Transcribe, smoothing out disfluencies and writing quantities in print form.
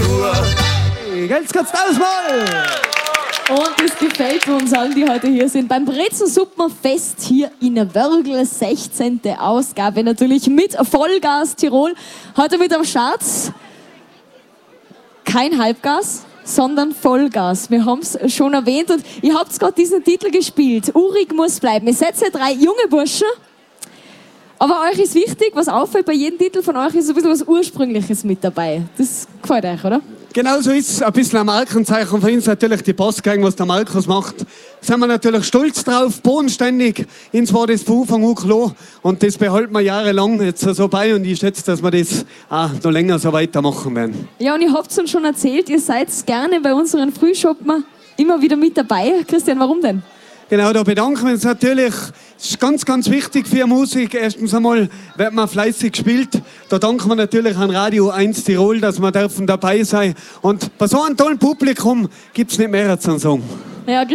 Tour. Ganz kurz ausmal! Und das gefällt uns allen, die heute hier sind. Beim Brezensuppenfest hier in Wörgl, 16. Ausgabe, natürlich mit Vollgas Tirol. Heute mit am Start kein Halbgas, sondern Vollgas. Wir haben es schon erwähnt und ihr habt gerade diesen Titel gespielt. Urig muss bleiben. Ihr seid ja 3 junge Burschen. Aber euch ist wichtig, was auffällt bei jedem Titel von euch, ist ein bisschen was Ursprüngliches mit dabei. Das gefällt euch, oder? Genau so ist es. Ein bisschen ein Markenzeichen von uns natürlich die Postgang, was der Markus macht. Da sind wir natürlich stolz drauf, bodenständig. Uns war das von Anfang an klar. Und das behalten wir jahrelang jetzt so bei. Und ich schätze, dass wir das auch noch länger so weitermachen werden. Ja, und ihr habt es uns schon erzählt, ihr seid gerne bei unseren Frühschoppen immer wieder mit dabei. Christian, warum denn? Genau, da bedanken wir uns natürlich. Das ist ganz, ganz wichtig für Musik. Erstens einmal wird man fleißig gespielt. Da danken wir natürlich an Radio 1 Tirol, dass wir dabei sein dürfen. Und bei so einem tollen Publikum gibt es nicht mehr zu sagen. Ja,